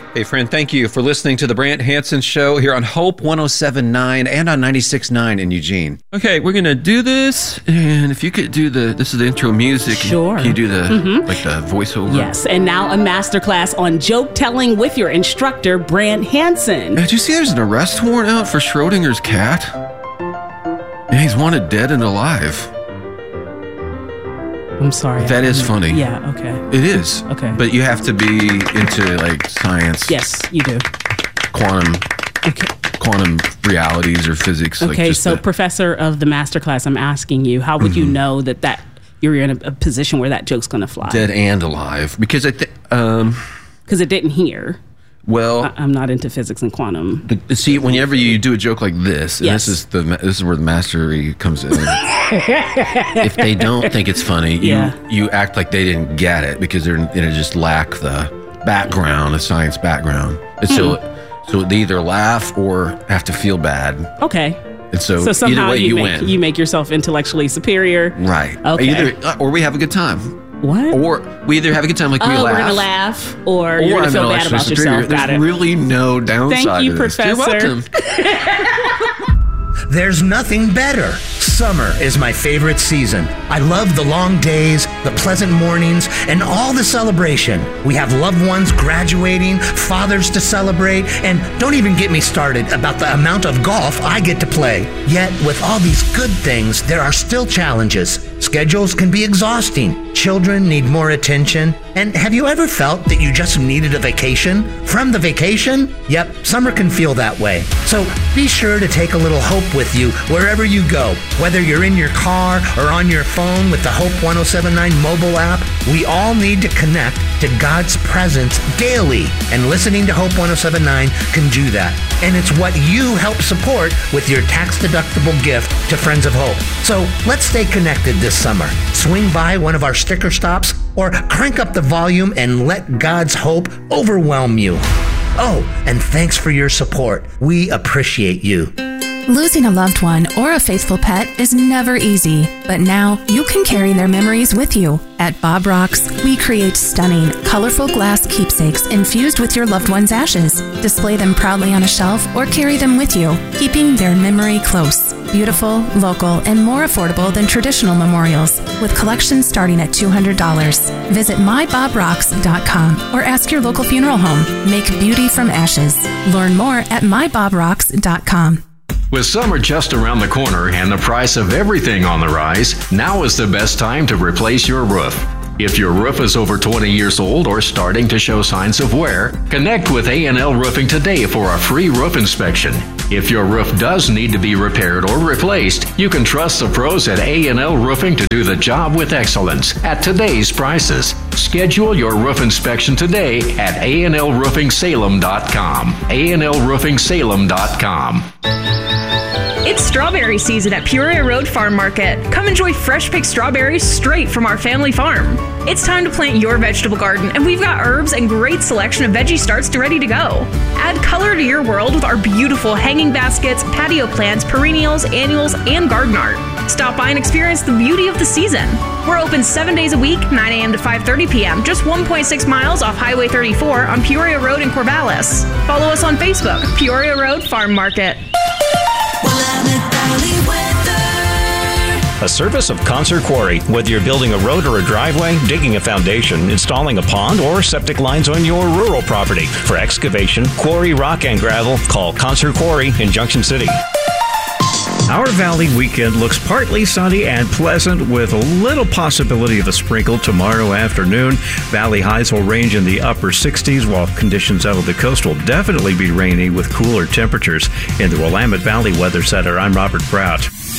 Hey, friend, thank you for listening to the Brant Hansen Show here on Hope 107.9 and on 96.9 in Eugene. Okay, we're going to do this, and if you could do this is the intro music. Sure. Can you do the voiceover? Yes, and now a masterclass on joke telling with your instructor, Brant Hansen. Did you see there's an arrest warrant out for Schrodinger's cat? And he's wanted dead and alive. I'm sorry. That is funny. Yeah, okay. It is. Okay. But you have to be into, like, science. Yes, you do. Quantum realities or physics. Okay, so professor of the masterclass, I'm asking you, how would you know that you're in a position where that joke's going to fly? Dead and alive. Because it didn't hear. Well, I'm not into physics and quantum. See, whenever you do a joke like this, and yes. this is where the mastery comes in. If they don't think it's funny, you act like they didn't get it because they just lack the background, the science background. And so they either laugh or have to feel bad. Okay. And so somehow either way, you win. You make yourself intellectually superior. Right. Okay. Or we have a good time. What? Or we either have a good time, like we laugh. We're going to laugh, or you're going to feel bad about yourself. Got it. There's really no downside. Thank you, Professor. You're welcome. There's nothing better. Summer is my favorite season. I love the long days, the pleasant mornings, and all the celebration. We have loved ones graduating, fathers to celebrate, and don't even get me started about the amount of golf I get to play. Yet, with all these good things, there are still challenges. Schedules can be exhausting. Children need more attention. And have you ever felt that you just needed a vacation from the vacation? Yep, summer can feel that way. So be sure to take a little hope with you wherever you go. Whether you're in your car or on your phone with the Hope 107.9 mobile app, we all need to connect to God's presence daily. And listening to Hope 107.9 can do that. And it's what you help support with your tax-deductible gift to Friends of Hope. So let's stay connected this summer. Swing by one of our sticker stops or crank up the volume and let God's hope overwhelm you. Oh, and thanks for your support. We appreciate you. Losing a loved one or a faithful pet is never easy, but now you can carry their memories with you. At Bob Rocks, we create stunning, colorful glass keepsakes infused with your loved one's ashes. Display them proudly on a shelf or carry them with you, keeping their memory close. Beautiful, local, and more affordable than traditional memorials, with collections starting at $200. Visit mybobrocks.com or ask your local funeral home. Make beauty from ashes. Learn more at mybobrocks.com. With summer just around the corner and the price of everything on the rise, now is the best time to replace your roof. If your roof is over 20 years old or starting to show signs of wear, connect with A&L Roofing today for a free roof inspection. If your roof does need to be repaired or replaced, you can trust the pros at A&L Roofing to do the job with excellence at today's prices. Schedule your roof inspection today at ANLRoofingSalem.com. ANLRoofingSalem.com. It's strawberry season at Peoria Road Farm Market. Come enjoy fresh picked strawberries straight from our family farm. It's time to plant your vegetable garden, and we've got herbs and great selection of veggie starts ready to go. Add color to your world with our beautiful hanging baskets, patio plants, perennials, annuals, and garden art. Stop by and experience the beauty of the season. We're open 7 days a week, 9 a.m. to 5:30 p.m., just 1.6 miles off Highway 34 on Peoria Road in Corvallis. Follow us on Facebook, Peoria Road Farm Market. A service of Concert Quarry. Whether you're building a road or a driveway, digging a foundation, installing a pond, or septic lines on your rural property. For excavation, quarry, rock, and gravel, call Concert Quarry in Junction City. Our Valley weekend looks partly sunny and pleasant with a little possibility of a sprinkle tomorrow afternoon. Valley highs will range in the upper 60s, while conditions out of the coast will definitely be rainy with cooler temperatures. In the Willamette Valley Weather Center, I'm Robert Prout.